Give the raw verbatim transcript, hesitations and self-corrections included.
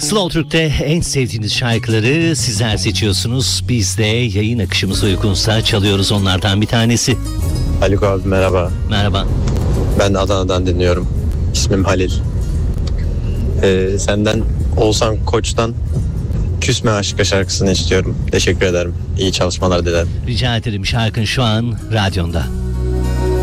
Slow Türk'te en sevdiğiniz şarkıları sizler seçiyorsunuz. Biz de yayın akışımız uygunsa çalıyoruz onlardan bir tanesi. Haluk abi merhaba. Merhaba. Ben Adana'dan dinliyorum. İsmim Halil. Ee, senden Oğuzhan Koç'tan Küsme Aşka şarkısını istiyorum. Teşekkür ederim. İyi çalışmalar dilerim. Rica ederim, şarkın şu an radyonda.